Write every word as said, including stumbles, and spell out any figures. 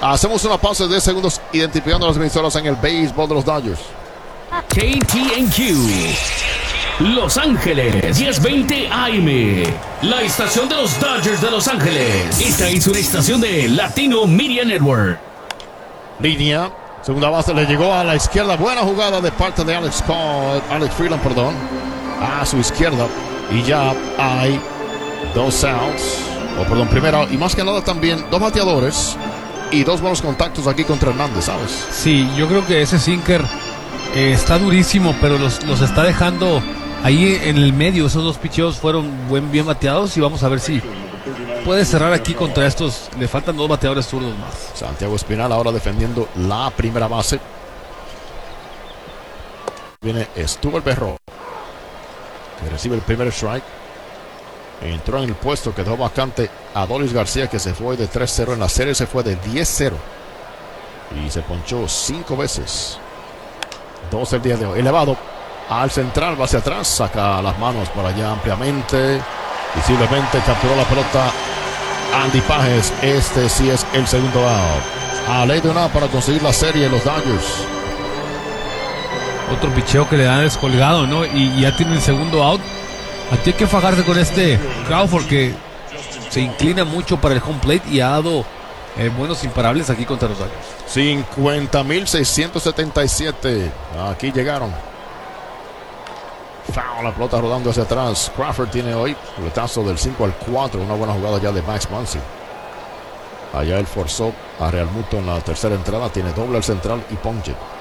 Hacemos una pausa de diez segundos identificando las emisoras en el béisbol de los Dodgers. K T N Q Los Ángeles, diez veinte A M, la estación de los Dodgers de Los Ángeles. Esta es una estación de Latino Media Network. Línea, segunda base le llegó a la izquierda. Buena jugada de parte de Alex Cole, Alex Freeland, perdón, a su izquierda. Y ya hay dos outs, o oh, perdón, primera, y más que nada también dos bateadores y dos buenos contactos aquí contra Hernández, ¿sabes? Sí, yo creo que ese sinker eh, está durísimo, pero los, los está dejando ahí en el medio. Esos dos picheos fueron buen, bien bateados y vamos a ver si puede cerrar aquí contra estos. Le faltan dos bateadores zurdos más. Santiago Espinal ahora defendiendo la primera base. Viene Stuart Berro, que recibe el primer strike. Entró en el puesto, quedó vacante Adolis García, que se fue de tres cero en la serie, se fue de diez cero y se ponchó cinco veces. Dos el día de hoy. Elevado al central, va hacia atrás, saca las manos por allá ampliamente. Visiblemente capturó la pelota Andy Pages. Este sí es el segundo out. A ley de una para conseguir la serie los Dodgers. Otro picheo que le dan descolgado, ¿no? Y ya tiene el segundo out. Aquí hay que fajarse con este Crawford, que se inclina mucho para el home plate y ha dado eh, buenos imparables aquí contra los Dodgers. cincuenta mil seiscientos setenta y siete. Aquí llegaron. Foul, la pelota rodando hacia atrás. Crawford tiene hoy peletazo del cinco al cuatro. Una buena jugada ya de Max Muncy. Allá él forzó a Real Muto en la tercera entrada. Tiene doble al central y ponche.